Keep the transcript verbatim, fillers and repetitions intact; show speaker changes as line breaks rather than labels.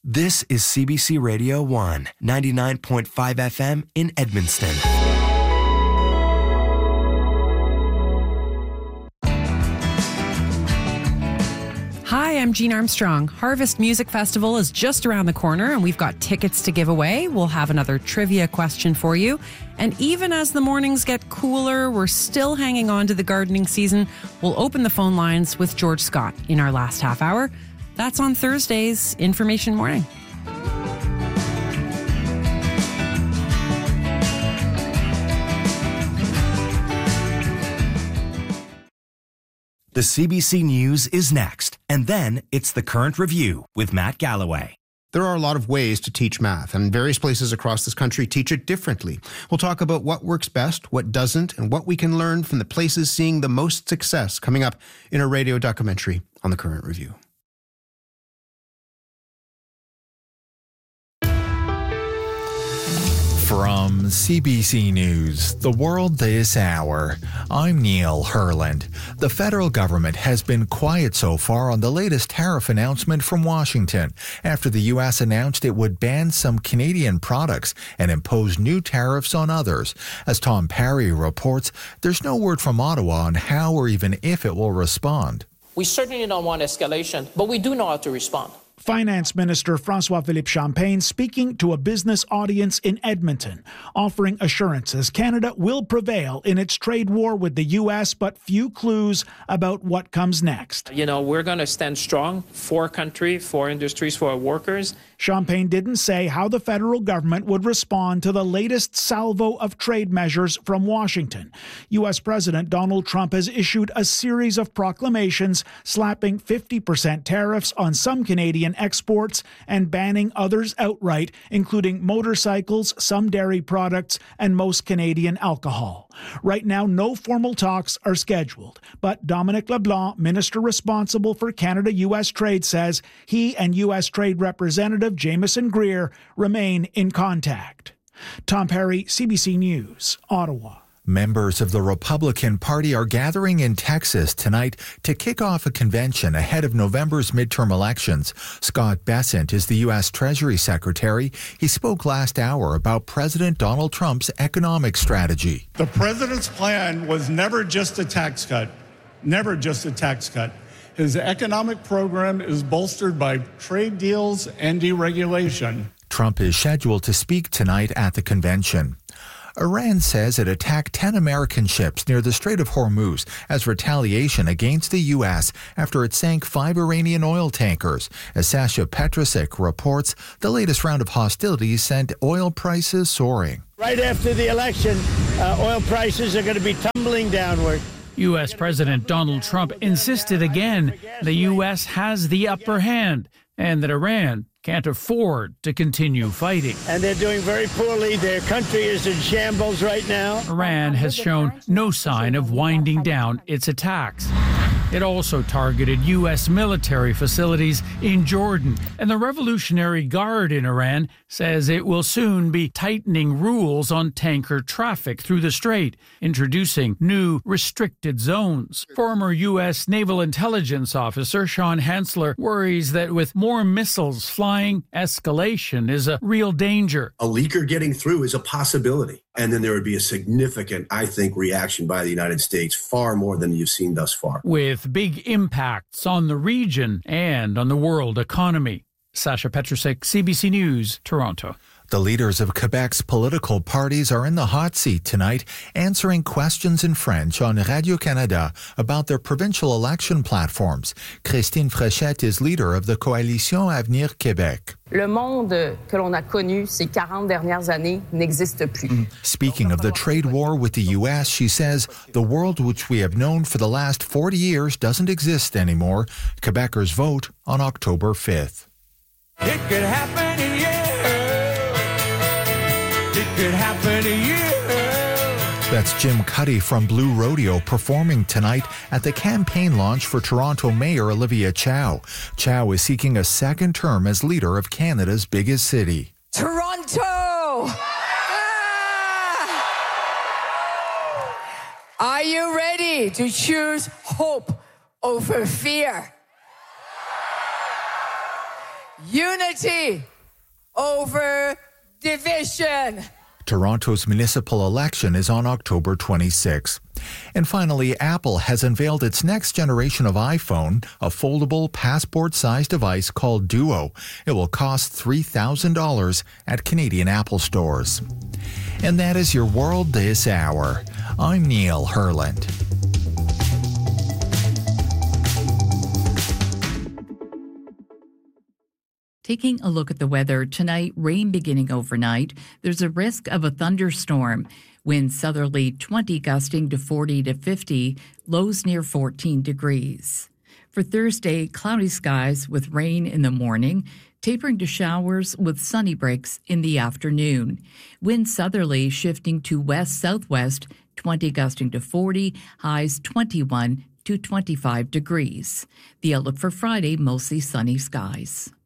This is C B C Radio one, ninety-nine point five F M in Edmundston.
Hi, I'm Jean Armstrong. Harvest Music Festival is just around the corner and we've got tickets to give away. We'll have another trivia question for you. And even as the mornings get cooler, we're still hanging on to the gardening season. We'll open the phone lines with George Scott in our last half hour. That's on Thursday's Information Morning.
The C B C News is next, and then it's the Current Review with Matt Galloway.
There are a lot of ways to teach math, and various places across this country teach it differently. We'll talk about what works best, what doesn't, and what we can learn from the places seeing the most success coming up in a radio documentary on the Current Review.
From C B C News, The World This Hour, I'm Neil Herland. The federal government has been quiet so far on the latest tariff announcement from Washington after the U S announced it would ban some Canadian products and impose new tariffs on others. As Tom Parry reports, there's no word from Ottawa on how or even if it will respond.
We certainly don't want escalation, but we do know how to respond.
Finance Minister François-Philippe Champagne speaking to a business audience in Edmonton, offering assurances Canada will prevail in its trade war with the U S, but few clues about what comes next.
You know, we're going to stand strong for country, for industries, for our workers.
Champagne didn't say how the federal government would respond to the latest salvo of trade measures from Washington. U S President Donald Trump has issued a series of proclamations slapping fifty percent tariffs on some Canadian exports and banning others outright, including motorcycles, some dairy products, and most Canadian alcohol. Right now, no formal talks are scheduled, but Dominic LeBlanc, minister responsible for Canada-U S trade, says he and U S Trade Representative Jameson Greer remain in contact. Tom Parry, C B C News, Ottawa.
Members of the Republican Party are gathering in Texas tonight to kick off a convention ahead of November's midterm elections. Scott Bessent is the U S Treasury Secretary. He spoke last hour about President Donald Trump's economic strategy.
The president's plan was never just a tax cut, never just a tax cut. His economic program is bolstered by trade deals and deregulation.
Trump is scheduled to speak tonight at the convention. Iran says it attacked ten American ships near the Strait of Hormuz as retaliation against the U S after it sank five Iranian oil tankers. As Sasha Petrusik reports, the latest round of hostilities sent oil prices soaring.
Right after the election, uh, oil prices are going to be tumbling downward.
U S President Donald Trump insisted again the U S has the upper hand and that Iran can't afford to continue fighting.
And they're doing very poorly. Their country is in shambles right now.
Iran has shown no sign of winding down its attacks. It also targeted U S military facilities in Jordan. And the Revolutionary Guard in Iran says it will soon be tightening rules on tanker traffic through the strait, introducing new restricted zones. Former U S Naval Intelligence Officer Sean Hansler worries that with more missiles flying, escalation is a real danger.
A leaker getting through is a possibility. And then there would be a significant, I think, reaction by the United States, far more than you've seen thus far.
With big impacts on the region and on the world economy. Sasha Petrusik, C B C News, Toronto.
The leaders of Quebec's political parties are in the hot seat tonight, answering questions in French on Radio-Canada about their provincial election platforms. Christine Fréchette is leader of the Coalition Avenir Québec.
Le monde que l'on a connu ces quarante dernières années n'existe plus.
Speaking of the trade war with the U S, she says the world which we have known for the last forty years doesn't exist anymore. Quebecers vote on October fifth.
It could happen to you. It could happen to you.
That's Jim Cuddy from Blue Rodeo performing tonight at the campaign launch for Toronto Mayor Olivia Chow. Chow is seeking a second term as leader of Canada's biggest city.
Toronto! Ah! Are you ready to choose hope over fear? unity over division.
Toronto's municipal election is on October twenty-sixth. And finally, Apple has unveiled its next generation of iPhone, a foldable passport-sized device called Duo. It will cost three thousand dollars at Canadian Apple stores. And that is your World This Hour. I'm Neil Herland.
Taking a look at the weather, tonight, rain beginning overnight. There's a risk of a thunderstorm. Winds southerly twenty gusting to forty to fifty, lows near fourteen degrees. For Thursday, cloudy skies with rain in the morning, tapering to showers with sunny breaks in the afternoon. Winds southerly shifting to west-southwest, twenty gusting to forty, highs twenty-one to twenty-five degrees. The outlook for Friday, mostly sunny skies.